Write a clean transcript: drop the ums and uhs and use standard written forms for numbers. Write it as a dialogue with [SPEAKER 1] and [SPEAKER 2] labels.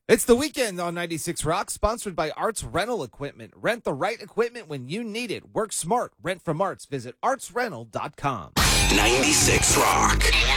[SPEAKER 1] It's the weekend on 96 Rock, sponsored by Arts Rental Equipment. Rent the right equipment when you need it. Work smart. Rent from Arts. Visit artsrental.com.
[SPEAKER 2] 96 Rock.